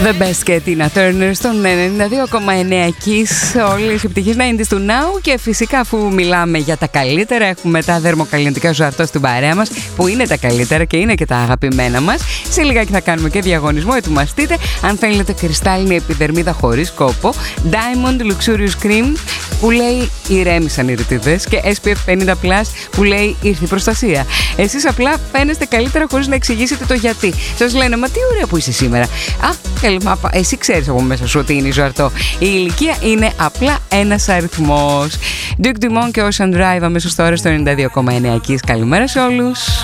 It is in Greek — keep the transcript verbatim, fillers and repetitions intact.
The Best και Tina Turner στον ενενήντα δύο κόμμα εννέα Kiss. Όλες οι επιτυχίες ενενήντα του Now. Και φυσικά, αφού μιλάμε για τα καλύτερα, έχουμε τα δερμοκαλλιντικά Ζουαρτό στην παρέα μας, που είναι τα καλύτερα και είναι και τα αγαπημένα μας. Σε λιγάκι θα κάνουμε και διαγωνισμό. Ετοιμαστείτε. Αν θέλετε κρυστάλλινη επιδερμίδα χωρίς κόπο, Diamond Luxurious Cream που λέει ηρέμησαν οι ρητίδες, και ες πι εφ πενήντα πλας που λέει ήρθε η προστασία. Εσείς απλά φαίνεστε καλύτερα χωρίς να εξηγήσετε το γιατί. Σας λένε, μα τι ωραία που είσαι σήμερα. Α, καλή, εσύ ξέρεις από μέσα σου ότι είναι η Ζουαρτό. Η ηλικία είναι απλά ένας αριθμός. Duke Dumont και Ocean Drive αμέσως τώρα στο ενενήντα δύο κόμμα εννέα Kiss. Καλημέρα σε όλους.